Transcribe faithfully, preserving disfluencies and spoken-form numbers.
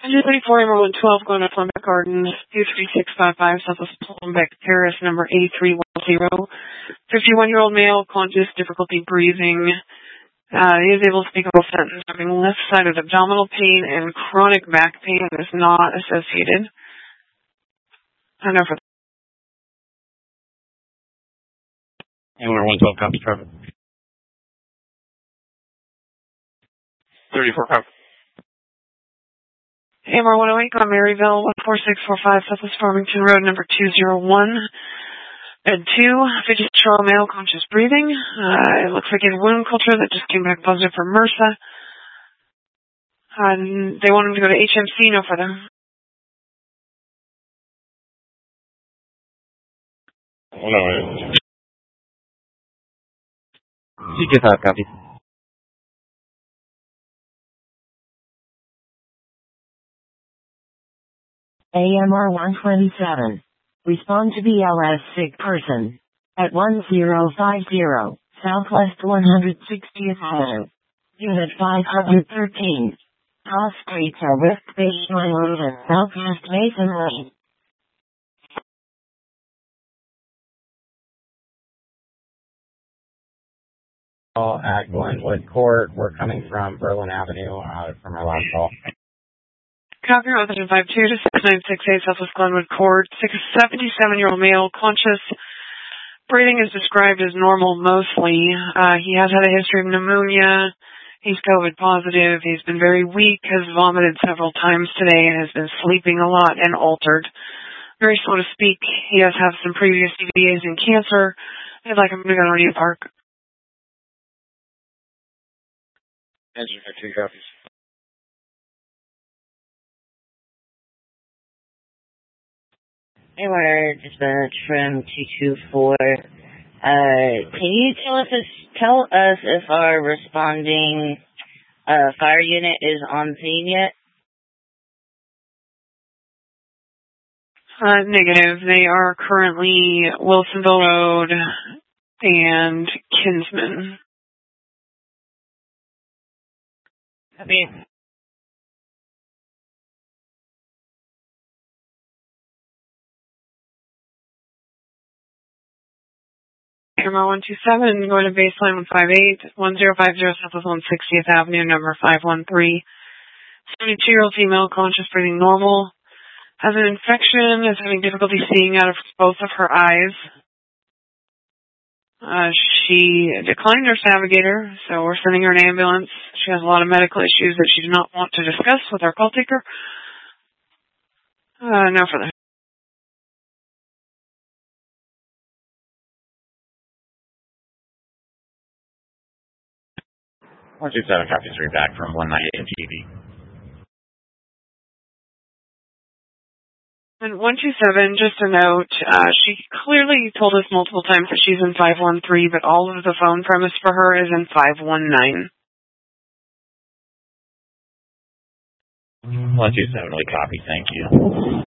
one thirty-four, number one twelve, going to Plumbeck Gardens, two three six five five, Southwest Plumbeck Terrace, number eighty-three ten. fifty-one-year-old male, conscious, difficulty breathing. Uh, he is able to speak a full sentence, having left-sided abdominal pain and chronic back pain is not associated. I know for Anywhere one twelve copies, Trevor. thirty-four copies. A M R one oh eight, on Maryville, one four six four five, Southwest Farmington Road, number two oh one. Bed two, fifty-year-old male, conscious breathing. Uh, it looks like a wound culture that just came back positive for MRSA. Uh, they want him to go to H M C, no further. one oh eight. C Q five copies. A M R one twenty-seven. Respond to B L S sick person. At one zero five zero, Southwest one hundred sixtieth Avenue. Unit five hundred thirteen. All streets are West Bay Road and Southwest Mason Lane. At Glenwood Court. We're coming from Berlin Avenue uh, from our last call. Copy, one five two to six nine six eight, Southwest Glenwood Court. seventy-seven-year-old male, conscious. Breathing is described as normal mostly. Uh, he has had a history of pneumonia. He's COVID positive. He's been very weak, has vomited several times today, and has been sleeping a lot and altered. Very slow to speak. He does have some previous C V As and cancer. I'd like him to go to Rita Park. Engine for two copies. Anywhere dispatch from two two four. Uh, can you tell us if, tell us if our responding uh, fire unit is on scene yet? Uh, negative. They are currently Wilsonville Road and Kinsman. Copy. A M R one two seven, going to baseline one five eight, one zero five zero Southwest one sixtieth Avenue, number five one three. seventy-two-year-old female, conscious, breathing normal. Has an infection, is having difficulty seeing out of both of her eyes. Uh, she declined nurse navigator, so we're sending her an ambulance. She has a lot of medical issues that she did not want to discuss with our call taker. Uh, no further. one two seven copies, read back from one ninety-eight T V. And one two seven, just a note, uh, she clearly told us multiple times that she's in five one three, but all of the phone premise for her is in five one nine. one two seven, we copy, thank you.